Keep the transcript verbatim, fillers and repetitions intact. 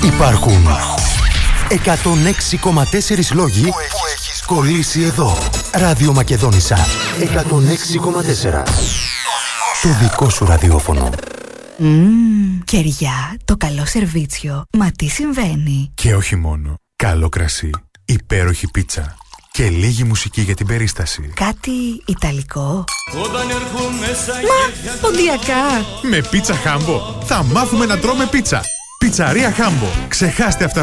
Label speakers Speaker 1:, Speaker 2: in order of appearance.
Speaker 1: Υπάρχουν εκατόν έξι κόμμα τέσσερα λόγοι που έχεις κολλήσει εδώ. Ράδιο Μακεδόνισσα εκατόν έξι κόμμα τέσσερα. Το δικό σου ραδιόφωνο.
Speaker 2: Μμμ, κεριά, το καλό σερβίτσιο. Μα τι συμβαίνει?
Speaker 3: Και όχι μόνο. Καλό κρασί, υπέροχη πίτσα και λίγη μουσική για την περίσταση.
Speaker 2: Κάτι ιταλικό? Μα, ποντιακά.
Speaker 3: Με πίτσα Χάμπο θα μάθουμε να τρώμε πίτσα. Πιτσαρία Χάμπο. Ξεχάστε αυτά